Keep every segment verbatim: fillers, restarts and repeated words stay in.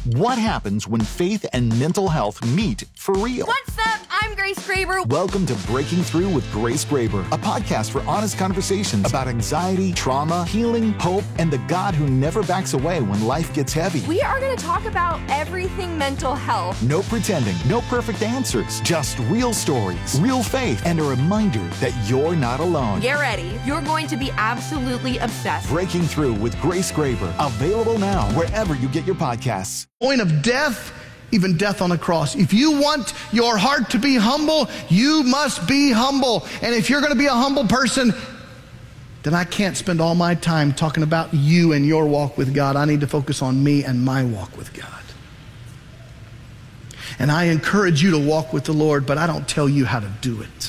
What happens when faith and mental health meet for real? What's up? I'm Grace Graber. Welcome to Breaking Through with Grace Graber, a podcast for honest conversations about anxiety, trauma, healing, hope, and the God who never backs away when life gets heavy. We are going to talk about everything mental health. No pretending, no perfect answers, just real stories, real faith, and a reminder that you're not alone. Get ready. You're going to be absolutely obsessed. Breaking Through with Grace Graber, available now wherever you get your podcasts. Point of death, even death on a cross. If you want your heart to be humble, you must be humble. And if you're going to be a humble person, then I can't spend all my time talking about you and your walk with God. I need to focus on me and my walk with God. And I encourage you to walk with the Lord, but I don't tell you how to do it.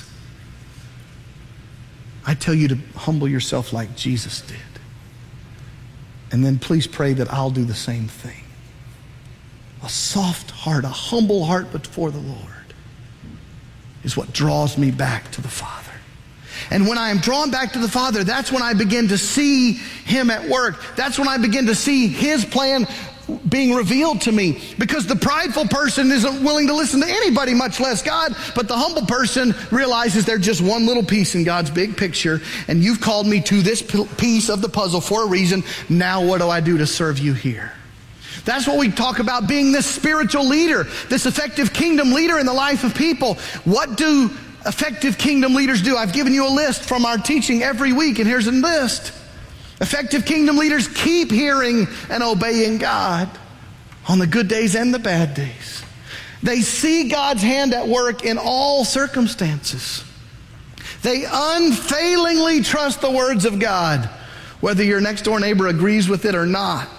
I tell you to humble yourself like Jesus did. And then please pray that I'll do the same thing. A soft heart, a humble heart before the Lord is what draws me back to the Father. And when I am drawn back to the Father, that's when I begin to see Him at work. That's when I begin to see His plan being revealed to me. Because the prideful person isn't willing to listen to anybody, much less God. But the humble person realizes they're just one little piece in God's big picture. And you've called me to this piece of the puzzle for a reason. Now what do I do to serve you here? That's what we talk about, being this spiritual leader, this effective kingdom leader in the life of people. What do effective kingdom leaders do? I've given you a list from our teaching every week, and here's a list. Effective kingdom leaders keep hearing and obeying God on the good days and the bad days. They see God's hand at work in all circumstances. They unfailingly trust the words of God, whether your next door neighbor agrees with it or not.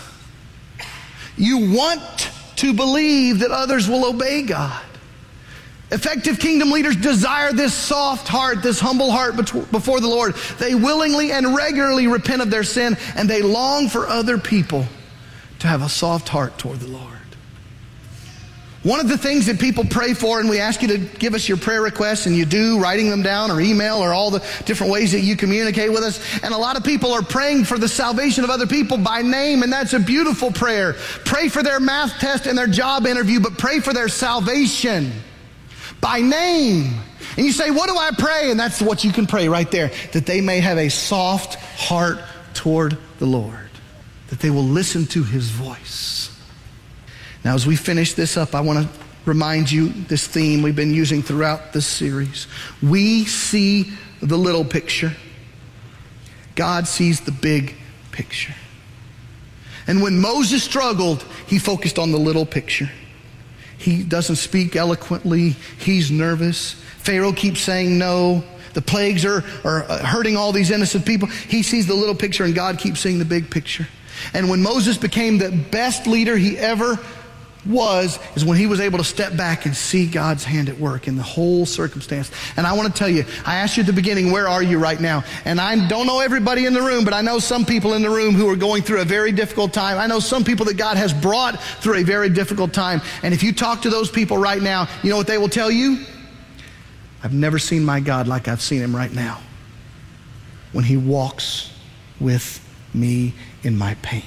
You want to believe that others will obey God. Effective kingdom leaders desire this soft heart, this humble heart before the Lord. They willingly and regularly repent of their sin, and they long for other people to have a soft heart toward the Lord. One of the things that people pray for, and we ask you to give us your prayer requests, and you do, writing them down or email or all the different ways that you communicate with us. And a lot of people are praying for the salvation of other people by name, and that's a beautiful prayer. Pray for their math test and their job interview, but pray for their salvation by name. And you say, what do I pray? And that's what you can pray right there, that they may have a soft heart toward the Lord, that they will listen to His voice. Now, as we finish this up, I want to remind you this theme we've been using throughout this series. We see the little picture. God sees the big picture. And when Moses struggled, he focused on the little picture. He doesn't speak eloquently. He's nervous. Pharaoh keeps saying no. The plagues are, are hurting all these innocent people. He sees the little picture, and God keeps seeing the big picture. And when Moses became the best leader he ever was, is when he was able to step back and see God's hand at work in the whole circumstance. And I want to tell you, I asked you at the beginning, where are you right now? And I don't know everybody in the room, but I know some people in the room who are going through a very difficult time. I know some people that God has brought through a very difficult time. And if you talk to those people right now, you know what they will tell you? I've never seen my God like I've seen Him right now, when He walks with me in my pain.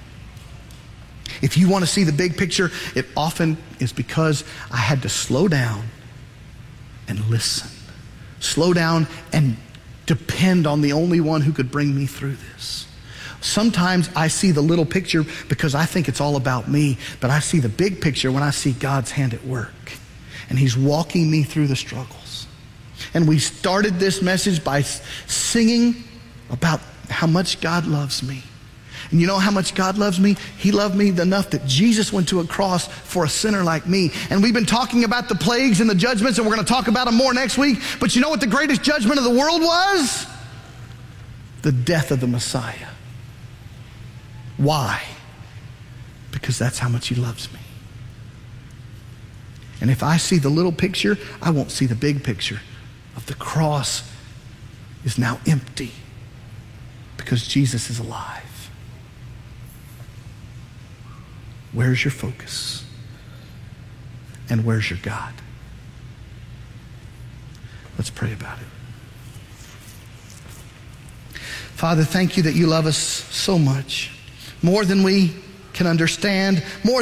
If you want to see the big picture, it often is because I had to slow down and listen. Slow down and depend on the only one who could bring me through this. Sometimes I see the little picture because I think it's all about me, but I see the big picture when I see God's hand at work, and He's walking me through the struggles. And we started this message by singing about how much God loves me. And you know how much God loves me? He loved me enough that Jesus went to a cross for a sinner like me. And we've been talking about the plagues and the judgments, and we're going to talk about them more next week. But you know what the greatest judgment of the world was? The death of the Messiah. Why? Because that's how much He loves me. And if I see the little picture, I won't see the big picture of the cross is now empty because Jesus is alive. Where's your focus? And where's your God? Let's pray about it. Father, thank you that you love us so much, more than we can understand, more